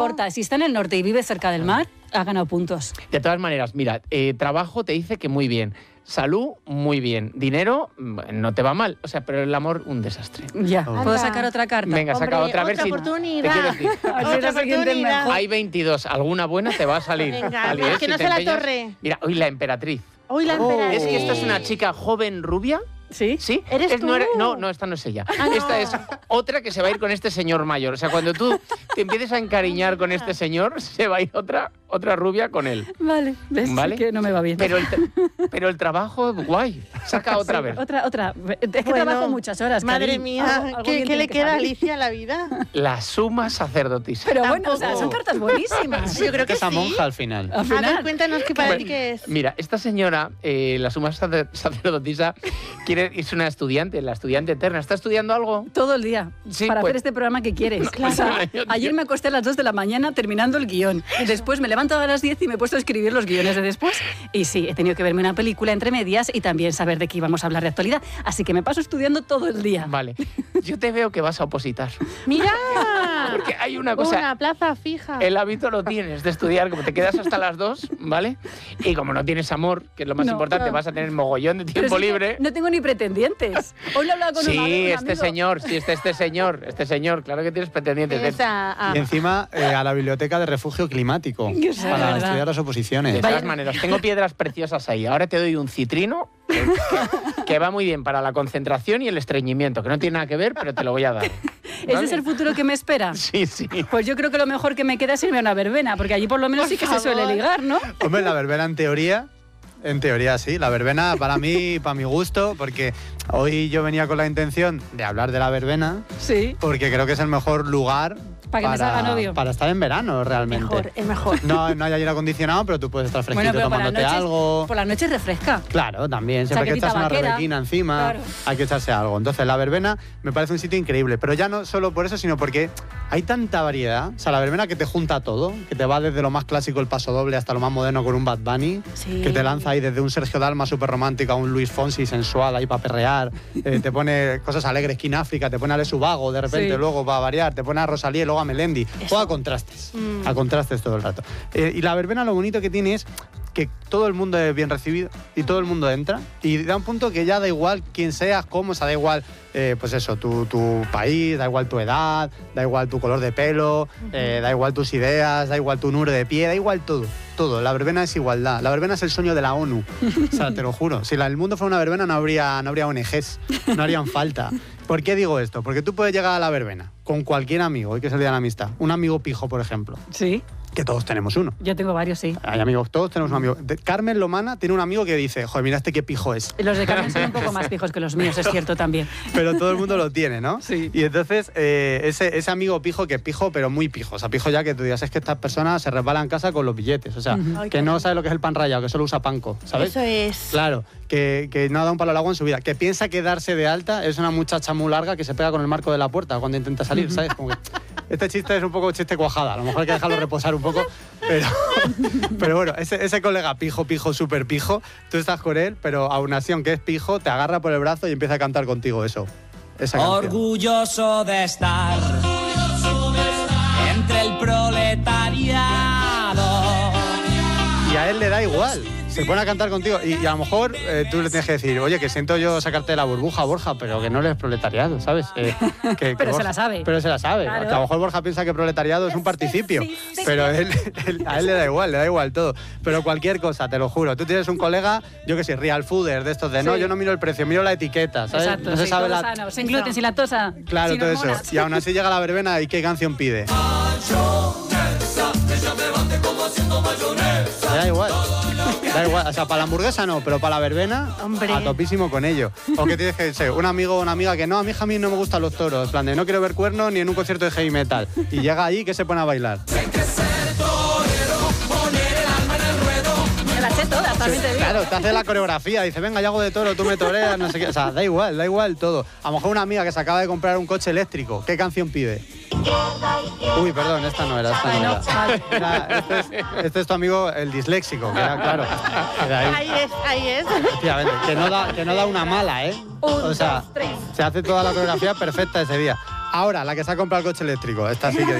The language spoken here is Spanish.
importa. Si está en el norte y vive cerca del mar, ha ganado puntos. De todas maneras, mira, trabajo te dice que muy bien. Salud, muy bien. Dinero, no te va mal. O sea, pero el amor, un desastre. Ya. ¿Puedo sacar otra carta? Venga, saca otra. A ver si... oportunidad. Te quiero decir. Otra oportunidad. Hay 22. Alguna buena te va a salir. Venga, Ali, que no te sea la empeñas... torre. Mira, hoy la emperatriz. Hoy la emperatriz. Es que esta es una chica joven, rubia. ¿Sí? ¿Sí? ¿Eres tú? No, esta no es ella. No. Esta es otra que se va a ir con este señor mayor. O sea, cuando tú te empieces a encariñar con este señor, se va a ir otra rubia con él. Vale. ¿Ves? ¿Vale? Que no me va bien. Pero el trabajo, guay. Saca otra vez. Otra. Es que trabajo muchas horas. Madre Karin. mía, Algo ¿qué bien le tiene que queda a salir. Alicia a la vida? La suma sacerdotisa. Pero bueno, Tampoco. son cartas buenísimas. Yo creo que esa sí. monja al final. Al A ver, final. cuéntanos qué para ti qué es. Mira, esta señora, la suma sacerdotisa, es una estudiante, la estudiante eterna. ¿Está estudiando algo? Todo el día. Sí, para pues- hacer este programa que quieres. No, O sea, yo- ayer me acosté a las 2 de la mañana terminando el guión. Después me levanto a las 10 y me he puesto a escribir los guiones de después. Y sí, he tenido que verme una película entre medias y también saber de qué íbamos a hablar de actualidad. Así que me paso estudiando todo el día. Vale. Yo te veo que vas a opositar. ¡Mira! Porque hay una cosa... Una plaza fija. El hábito lo tienes de estudiar, como te quedas hasta las 2, ¿vale? Y como no tienes amor, que es lo más No, importante, no. vas a tener mogollón de Pero tiempo sí que libre. no tengo ni pretendientes. Hoy lo he hablado con un amigo. Este señor, claro que tienes pretendientes. Esa, Y encima a la biblioteca de refugio climático Que sí, para verdad. estudiar las oposiciones. De todas maneras, tengo piedras preciosas ahí. Ahora te doy un citrino que va muy bien para la concentración y el estreñimiento, que no tiene nada que ver, pero te lo voy a dar. ¿Ese ¿Vale? es el futuro que me espera? Sí, sí. Pues yo creo que lo mejor que me queda es irme a una verbena, porque allí por lo menos Por sí que favor. se suele ligar, ¿no? Hombre, la verbena en teoría sí. La verbena para mí, para mi gusto, porque hoy yo venía con la intención de hablar de la verbena, Sí. porque creo que es el mejor lugar Para que me salga novio. para estar en verano realmente. mejor, es mejor. No hay aire acondicionado, pero tú puedes estar fresquito Bueno, pero por las tomándote noches, algo. por las noches refresca. Claro, también. Siempre que Chaquetita echas una vaquera. rebequina encima, Claro. hay que echarse algo. Entonces, la verbena me parece un sitio increíble. Pero ya no solo por eso, sino porque hay tanta variedad. O sea, la verbena que te junta todo, que te va desde lo más clásico, el paso doble, hasta lo más moderno con un Bad Bunny, Sí. que te lanza ahí desde un Sergio Dalma súper romántico a un Luis Fonsi sensual ahí para perrear, te pone cosas alegres, King África, te pone a Ale Subago de repente, Sí. luego va a variar, te pone a Rosalía y luego a Melendi. Juega a contrastes. A contrastes todo el rato. Y la verbena lo bonito que tiene es que todo el mundo es bien recibido y todo el mundo entra y da un punto que ya da igual quién seas, cómo, o sea, da igual pues eso, tu país, da igual tu edad, da igual tu color de pelo, da igual tus ideas, da igual tu número de pie, da igual todo. Todo. La verbena es igualdad. La verbena es el sueño de la ONU. O sea, te lo juro. Si el mundo fuera una verbena no habría ONGs, no harían falta. ¿Por qué digo esto? Porque tú puedes llegar a la verbena con cualquier amigo, hoy que es el día de la amistad. Un amigo pijo, por ejemplo, Sí. que todos tenemos uno. Yo tengo varios, sí. Hay amigos, todos tenemos un amigo. Carmen Lomana tiene un amigo que dice, joder, mira qué pijo es. Y los de Carmen son un poco más fijos que los míos, es cierto también. Pero todo el mundo lo tiene, ¿no? Sí. Y entonces, ese amigo pijo, que es pijo, pero muy pijo. O sea, pijo ya que tú digas, es que estas personas se resbalan en casa con los billetes. O sea, Ay, que qué no bueno. sabe lo que es el pan rallado, que solo usa panko, ¿sabes? Eso es. Claro, que no ha dado un palo al agua en su vida. Que piensa que darse de alta es una muchacha muy larga que se pega con el marco de la puerta cuando intenta salir, ¿sabes? Como que este chiste es un poco chiste cuajada. A lo mejor hay que dejarlo reposar un poco. Pero bueno, ese colega pijo, súper pijo, tú estás con él, pero aún así, aunque es pijo, te agarra por el brazo y empieza a cantar contigo eso. Esa canción. Orgulloso de estar entre el proletariado. Y a él le da igual. Se pone a cantar contigo y a lo mejor tú le tienes que decir, oye, que siento yo sacarte de la burbuja, Borja, pero que no eres proletariado, ¿sabes? Que Pero se Borja- la sabe. Pero se la sabe. Claro. Que a lo mejor Borja piensa que proletariado es un participio, pero a él le da igual todo. Pero cualquier cosa, te lo juro. Tú tienes un colega, yo que sé, real fooder, de estos de, no, Sí. yo no miro el precio, miro la etiqueta, ¿sabes? Exacto, no se sí, sabe todo la... sano, sin gluten, sin lactosa, Claro, sin todo hormonas. eso. Y aún así llega la verbena y ¿qué canción pide? Le da igual. Da igual, o sea, para la hamburguesa no, pero para la verbena, Hombre. a topísimo con ello. O que tienes que ser un amigo o una amiga que no, a mí no me gustan los toros, en plan de no quiero ver cuernos ni en un concierto de heavy metal. Y llega ahí que se pone a bailar. Me las sé todas, también te digo. Claro, te hace la coreografía, dice, venga, yo hago de toro, tú me toreas, no sé qué. O sea, da igual todo. A lo mejor una amiga que se acaba de comprar un coche eléctrico, ¿qué canción pide? Uy, perdón, esta no era. Este es tu amigo el disléxico, que era, claro. Era Ahí es. Efectivamente, que no da una mala, ¿eh? O sea, se hace toda la coreografía perfecta ese día. Ahora, la que se ha comprado el coche eléctrico, esta sí que